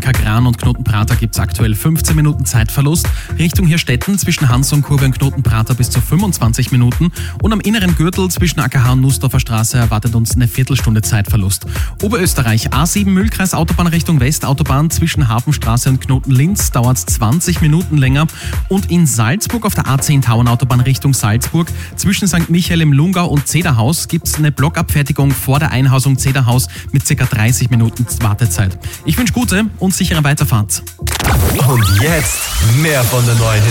Gran und Knotenprater gibt es aktuell 15 Minuten Zeitverlust. Richtung Hirstetten zwischen Hansonkurve und Knotenprater bis zu 25 Minuten. Und am inneren Gürtel zwischen AKH und Nussdorfer Straße erwartet uns eine Viertelstunde Zeitverlust. Oberösterreich, A7 Mühlkreis, Autobahn Richtung Westautobahn zwischen Hafenstraße und Knoten-Linz dauert es 20 Minuten länger. Und in Salzburg auf der A10 Tauernautobahn Richtung Salzburg zwischen St. Michael im Lungau und Zederhaus gibt es eine Blockabfertigung vor der Einhausung Zederhaus mit ca. 30 Minuten Wartezeit. Ich wünsche gute und sichere Weiterfahrt. Und jetzt mehr von der neuen